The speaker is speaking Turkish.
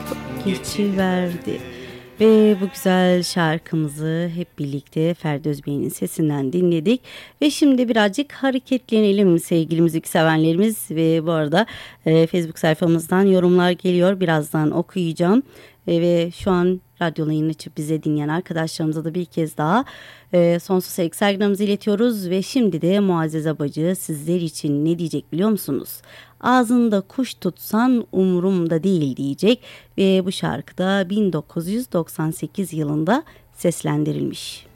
geçiverdi. Ve bu güzel şarkımızı hep birlikte Ferdi Özbey'in sesinden dinledik. Ve şimdi birazcık hareketlenelim sevgili müzik sevenlerimiz. Ve bu arada Facebook sayfamızdan yorumlar geliyor. Birazdan okuyacağım. Ve şu an radyo yayını açıp bize dinleyen arkadaşlarımıza da bir kez daha sonsuz sevgilerimizi iletiyoruz. Ve şimdi de Muazzez Abacı sizler için ne diyecek biliyor musunuz? Ağzında kuş tutsan umurumda değil diyecek ve bu şarkıda 1998 yılında seslendirilmiş.